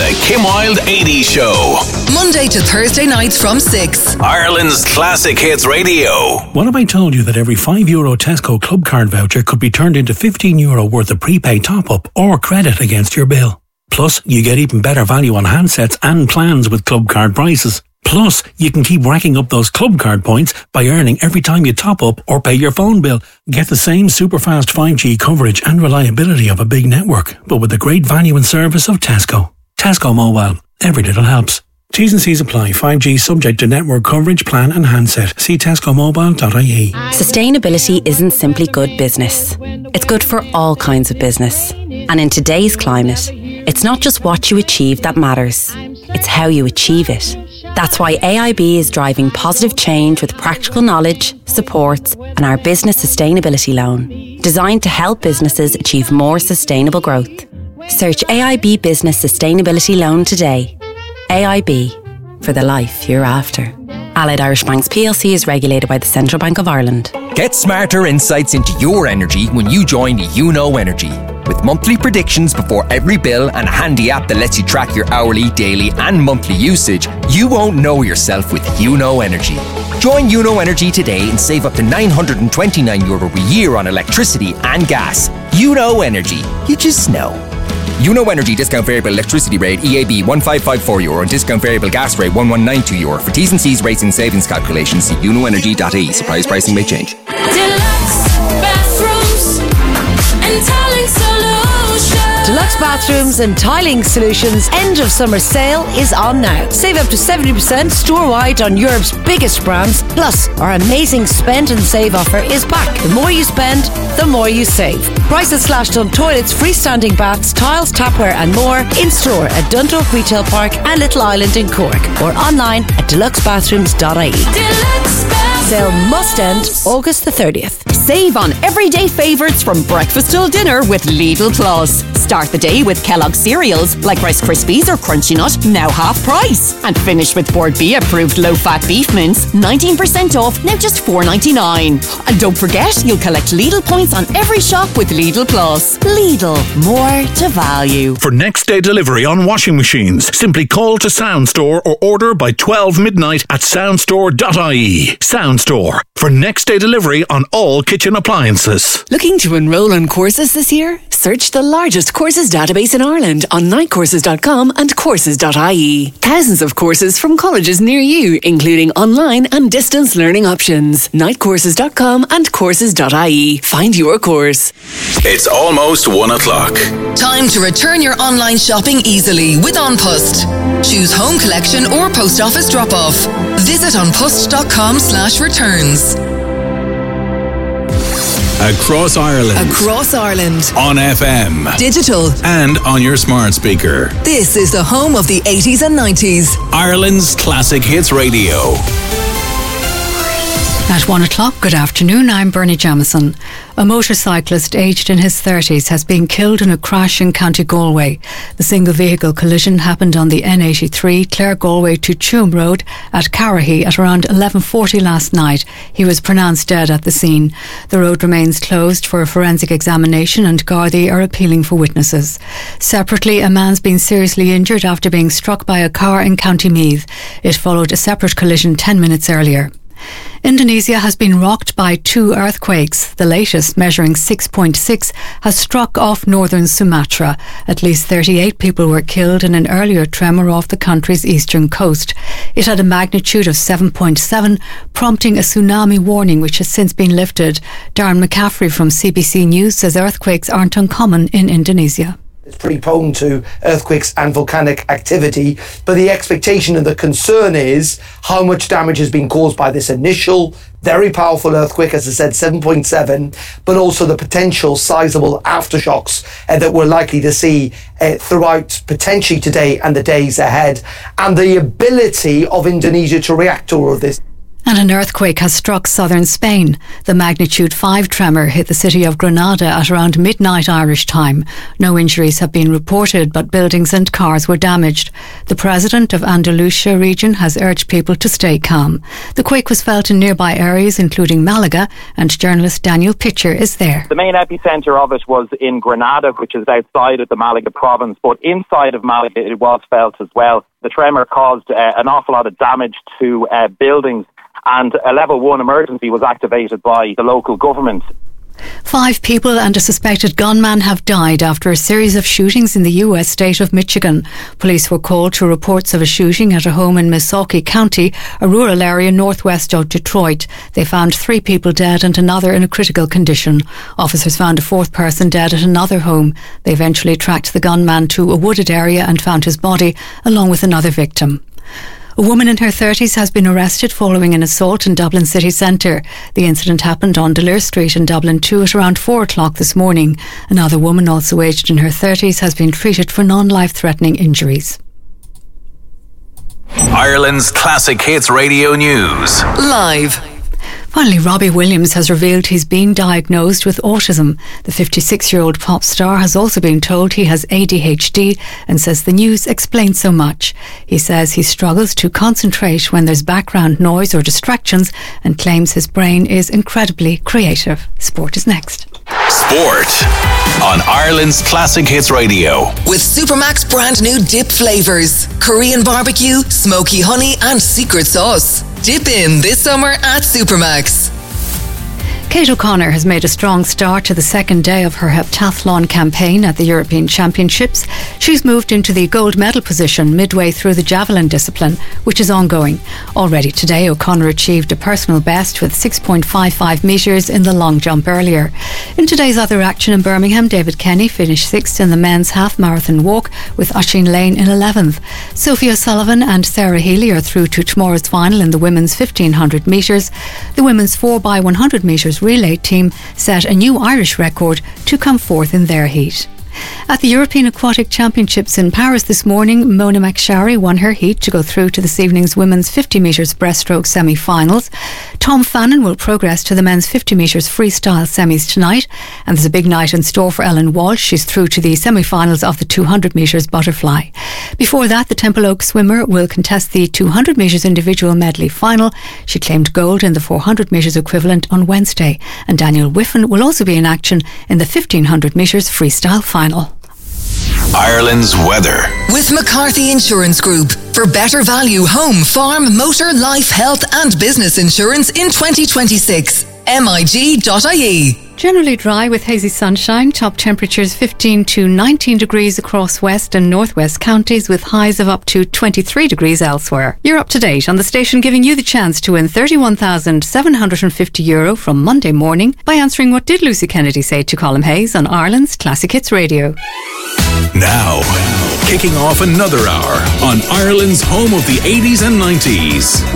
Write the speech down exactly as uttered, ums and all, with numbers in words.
The Kim Wilde eighties Show. Monday to Thursday nights from six. Ireland's Classic Hits Radio. What if I told you that every five euro Tesco Club Card voucher could be turned into fifteen euro worth of prepaid top-up or credit against your bill? Plus, you get even better value on handsets and plans with Club Card prices. Plus, you can keep racking up those Club Card points by earning every time you top up or pay your phone bill. Get the same super fast five G coverage and reliability of a big network, but with the great value and service of Tesco. Tesco Mobile. Every little helps. T's and C's apply. five G subject to network coverage, plan and handset. See tesco mobile dot I E. Sustainability isn't simply good business. It's good for all kinds of business. And in today's climate, it's not just what you achieve that matters. It's how you achieve it. That's why A I B is driving positive change with practical knowledge, supports, and our business sustainability loan, designed to help businesses achieve more sustainable growth. Search A I B Business Sustainability Loan today. A I B, for the life you're after. Allied Irish Banks P L C is regulated by the Central Bank of Ireland. Get smarter insights into your energy when you join You Know Energy. With monthly predictions before every bill and a handy app that lets you track your hourly, daily and monthly usage, you won't know yourself with You Know Energy. Join You Know Energy today and save up to nine hundred twenty-nine euro a year on electricity and gas. You Know Energy. You just know. You Know Energy discount variable electricity rate E A B one five five four euro and discount variable gas rate one one nine two euro. For T's and C's rates and savings calculations, see you know energy dot I E. Surprise pricing may change. Deluxe bathrooms and tiling solutions. Deluxe Bathrooms and Tiling Solutions end of summer sale is on now. Save up to seventy percent store-wide on Europe's biggest brands. Plus, our amazing spend and save offer is back. The more you spend, the more you save. Prices slashed on toilets, freestanding baths, tiles, tapware and more in-store at Dundalk Retail Park and Little Island in Cork or online at deluxe bathrooms dot I E. Deluxe Bathrooms. Sale must end August the thirtieth. Save on everyday favourites from breakfast till dinner with Lidl Plus. Start the day with Kellogg's cereals like Rice Krispies or Crunchy Nut, now half price. And finish with Bord B approved low-fat beef mince, nineteen percent off, now just four ninety-nine. And don't forget, you'll collect Lidl points on every shop with Lidl Plus. Lidl, more to value. For next day delivery on washing machines, simply call to Soundstore or order by twelve midnight at soundstore dot I E. Soundstore, for next day delivery on all kitchen appliances. Looking to enrol in courses this year? Search the largest courses database in Ireland on night courses dot com and courses dot I E. Thousands of courses from colleges near you, including online and distance learning options. night courses dot com and courses dot I E. Find your course. It's almost one o'clock. Time to return your online shopping easily with OnPost. Choose home collection or post office drop-off. Visit onpost dot com slash returns. Across Ireland. Across Ireland. On F M. Digital. And on your smart speaker. This is the home of the eighties and nineties. Ireland's Classic Hits Radio. At one o'clock, good afternoon, I'm Bernie Jamieson. A motorcyclist aged in his thirties has been killed in a crash in County Galway. The single vehicle collision happened on the N eighty-three Clare Galway to Tuam Road at Carrahy at around eleven forty last night. He was pronounced dead at the scene. The road remains closed for a forensic examination and Gardaí are appealing for witnesses. Separately, a man's been seriously injured after being struck by a car in County Meath. It followed a separate collision ten minutes earlier. Indonesia has been rocked by two earthquakes. The latest, measuring six point six, has struck off northern Sumatra. At least thirty-eight people were killed in an earlier tremor off the country's eastern coast. It had a magnitude of seven point seven, prompting a tsunami warning which has since been lifted. Darren McCaffrey from C B C News says earthquakes aren't uncommon in Indonesia. It's pretty prone to earthquakes and volcanic activity, but the expectation and the concern is how much damage has been caused by this initial very powerful earthquake, as I said, seven point seven, but also the potential sizable aftershocks uh, that we're likely to see uh, throughout potentially today and the days ahead, and the ability of Indonesia to react to all of this. And an earthquake has struck southern Spain. The magnitude five tremor hit the city of Granada at around midnight Irish time. No injuries have been reported, but buildings and cars were damaged. The president of Andalusia region has urged people to stay calm. The quake was felt in nearby areas, including Malaga, and journalist Daniel Pitcher is there. The main epicentre of it was in Granada, which is outside of the Malaga province, but inside of Malaga it was felt as well. The tremor caused uh, an awful lot of damage to uh, buildings, and a level one emergency was activated by the local government. Five people and a suspected gunman have died after a series of shootings in the U S state of Michigan. Police were called to reports of a shooting at a home in Missaukee County, a rural area northwest of Detroit. They found three people dead and another in a critical condition. Officers found a fourth person dead at another home. They eventually tracked the gunman to a wooded area and found his body, along with another victim. A woman in her thirties has been arrested following an assault in Dublin city centre. The incident happened on Delure Street in Dublin two at around four o'clock this morning. Another woman, also aged in her thirties, has been treated for non-life-threatening injuries. Ireland's Classic Hits Radio News. Live. Finally, Robbie Williams has revealed he's being diagnosed with autism. The fifty-six-year-old pop star has also been told he has A D H D and says the news explains so much. He says he struggles to concentrate when there's background noise or distractions and claims his brain is incredibly creative. Sport is next. Sport on Ireland's Classic Hits Radio. With Supermax brand new dip flavours. Korean barbecue, smoky honey and secret sauce. Dip in this summer at Supermax. Kate O'Connor has made a strong start to the second day of her heptathlon campaign at the European Championships. She's moved into the gold medal position midway through the javelin discipline, which is ongoing. Already today, O'Connor achieved a personal best with six point five five metres in the long jump earlier. In today's other action in Birmingham, David Kenny finished sixth in the men's half marathon walk, with Oisin Lane in eleventh. Sophie O'Sullivan and Sarah Healy are through to tomorrow's final in the women's fifteen hundred metres. The women's four by one hundred metres relay team set a new Irish record to come fourth in their heat. At the European Aquatic Championships in Paris this morning, Mona McSharry won her heat to go through to this evening's women's fifty metres breaststroke semi-finals. Tom Fannin will progress to the men's fifty metres freestyle semis tonight, and there's a big night in store for Ellen Walsh. She's through to the semi-finals of the two hundred metres butterfly. Before that, the Temple Oak swimmer will contest the two hundred metres individual medley final. She claimed gold in the four hundred metres equivalent on Wednesday, and Daniel Whiffen will also be in action in the fifteen hundred metres freestyle final. Ireland's weather. With McCarthy Insurance Group. For better value home, farm, motor, life, health and business insurance in twenty twenty-six. M I G dot I E. Generally dry with hazy sunshine, top temperatures fifteen to nineteen degrees across west and northwest counties, with highs of up to twenty-three degrees elsewhere. You're up to date on the station, giving you the chance to win thirty-one thousand seven hundred fifty euro from Monday morning by answering What Did Lucy Kennedy Say to Colm Hayes on Ireland's Classic Hits Radio. Now, kicking off another hour on Ireland's home of the eighties and nineties.